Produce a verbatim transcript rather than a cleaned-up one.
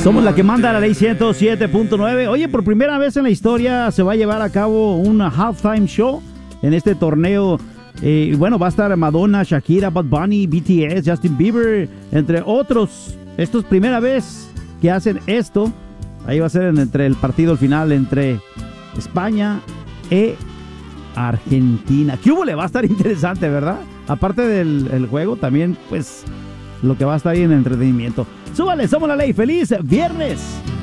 Somos la que manda la ley ciento siete punto nueve. Oye, por primera vez en la historia se va a llevar a cabo un halftime show en este torneo. Eh, bueno, va a estar Madonna, Shakira, Bad Bunny, B T S, Justin Bieber, entre otros. Esto es primera vez que hacen esto. Ahí va a ser en, entre el partido final entre España e Argentina. ¿Qué hubo? Le va a estar interesante, ¿verdad? Aparte del el juego, también, pues, lo que va a estar ahí en entretenimiento. Súbale, somos la ley. ¡Feliz viernes!